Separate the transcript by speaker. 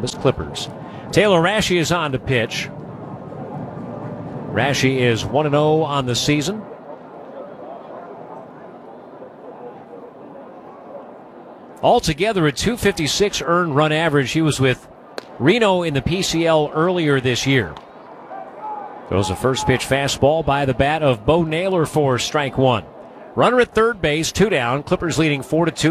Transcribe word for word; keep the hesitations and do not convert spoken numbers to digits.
Speaker 1: Columbus Clippers. Taylor Rashi is on to pitch. Rashi is one and oh on the season. Altogether, a two fifty-six earned run average. He was with Reno in the P C L earlier this year. Goes a first pitch fastball by the bat of Bo Naylor for strike one. Runner at third base, two down. Clippers leading four to two.